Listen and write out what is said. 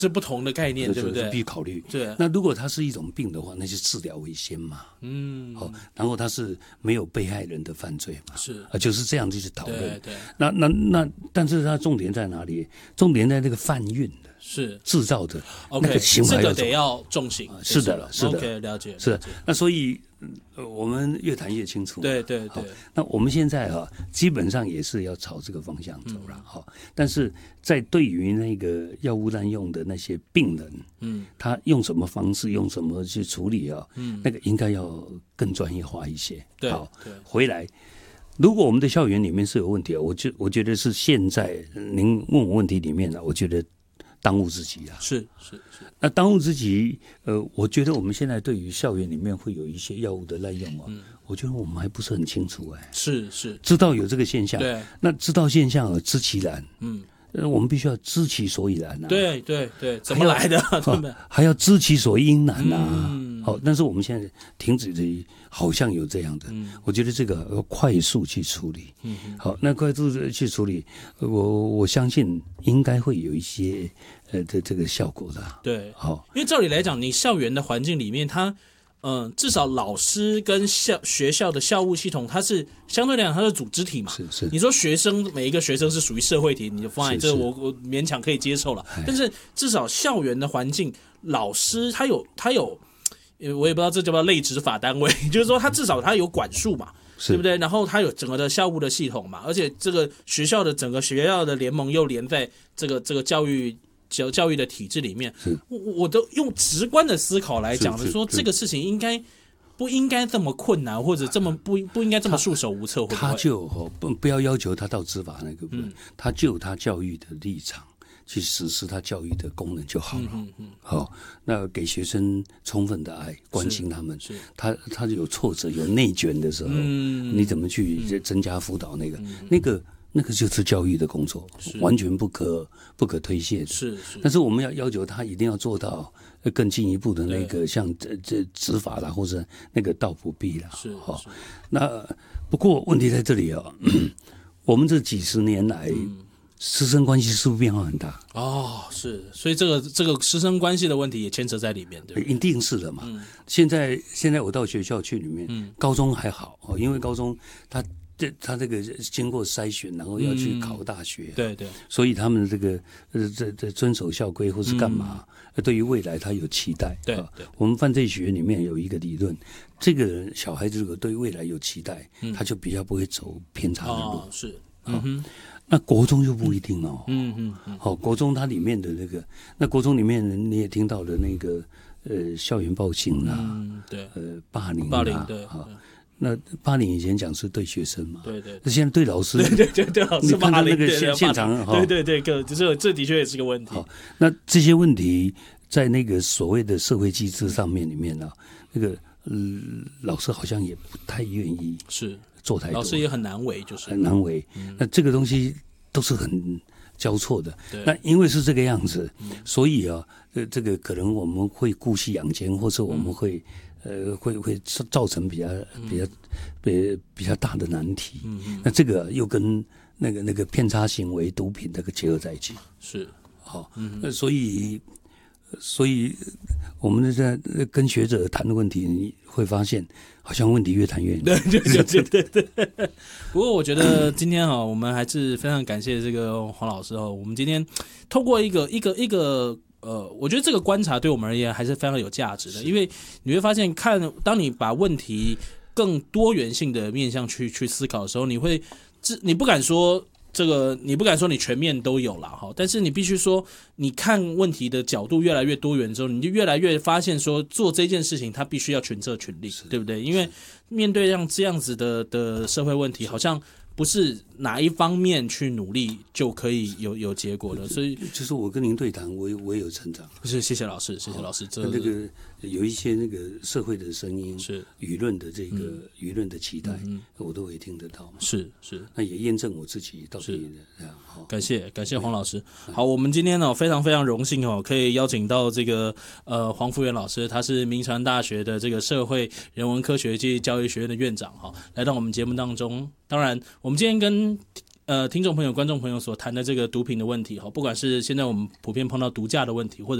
这不同的概念，对不对？ 必须考虑。 对。 那如果它是一种病的话，那就治疗为先嘛。然后它是没有被害人的犯罪嘛。 是就是这样子去讨论。 对。 那，但是它重点在哪里？重点在那个贩运的。 是制造的 ，OK， 那个刑罚这个得要重刑。 是的 ，OK， 了解。 是的，那所以我们越谈越清楚。 对。 那我们现在基本上也是要朝这个方向走了但是在对于那个药物滥用的那些病人，他用什么方式，用什么去处理那个应该要更专业化一些。 对， 回来。如果我们的校园里面是有问题我觉得是现在您问我问题里面我觉得当务之急啊。 是。 那当务之急，我觉得我们现在对于校园里面会有一些药物的滥用我觉得我们还不是很清楚是， 知道有这个现象。 对。 那知道现象知其然。我们必须要知其所以然对，怎么来的？ 还要知其所因然但是我们现在停止的，好像有这样的。我觉得这个要快速去处理。好，那快速去处理，我相信应该会有一些的这个效果的。 对，好，因为照理来讲，你校园的环境里面，它至少老师跟学校的校务系统，它是相对来讲它是组织体嘛。 是。 你说每一个学生是属于社会体，你就放在这，我勉强可以接受了。但是至少校园的环境，老师他有，我也不知道这叫不叫类执法单位，就是说他至少他有管束嘛，对不对？然后他有整个的校务的系统嘛，而且这个学校的整个学校的联盟又连在这个教育的体制里面。我都用直观的思考来讲的，说这个事情不应该这么困难，或者这么不应该这么束手无策。 他就不要要求他到执法那个部分，他就他教育的立场去实施他教育的功能就好了。那给学生充分的爱，关心他们。他有挫折、有内卷的时候，你怎么去增加辅导那个就是教育的工作，完全不可推卸的。 是。 但是我们要求他一定要做到更进一步的那个，像这执法啦，或者那个到不必啦。 是。 那不过问题在这里我们这几十年来。师生关系是不是变化很大？ 是，所以这个师生关系的问题也牵扯在里面，对不对？ 一定是的嘛。现在我到学校去里面，高中还好因为高中他这个经过筛选，然后要去考大学， 对， 所以他们这个遵守校规或是干嘛，对于未来他有期待。 对， 我们犯罪学里面有一个理论，这个小孩子如果对未来有期待，他就比较不会走偏差的路。 是。 那国中就不一定国中它里面的那国中里面你也听到的那个校园暴行对， 霸凌对。 那霸凌以前讲是对学生嘛， 对， 那现在对老师， 对老师霸凌， 那个现场对，就是这的确也是个问题。 那这些问题在那个所谓的社会机制上面里面那个老师好像也不太愿意做太多， 老师也很难为，就是很难为。那这个东西都是很交错的。那因为是这个样子，所以这个可能我们会姑息养奸，或者我们会造成比较大的难题。那这个又跟那个偏差行为、毒品那个结合在一起。 是所以我们在跟学者谈的问题，你会发现好像问题越谈越远。 对。不过我觉得今天我们还是非常感谢这个黄老师我们今天透过一个我觉得这个观察对我们而言还是非常有价值的，因为你会发现当你把问题更多元性的面向去思考的时候，你不敢说你全面都有啦，但是你必须说，你看问题的角度越来越多元之后，你就越来越发现说，做这件事情它必须要群策群力，对不对？因为面对这样子的社会问题，好像不是哪一方面去努力就可以有结果的，所以就是我跟您对谈，我也有成长。 是，谢谢老师。 那个有一些那个社会的声音， 是舆论的这个舆论的期待，我都会听得到嘛。 是， 那也验证我自己到底感谢黄老师。好，我们今天非常非常荣幸可以邀请到这个黄福元老师，他是銘传大学的这个社会人文科学暨教育学院的院长来到我们节目当中。当然，我们今天跟听众朋友、观众朋友所谈的这个毒品的问题哈，不管是现在我们普遍碰到毒驾的问题，或者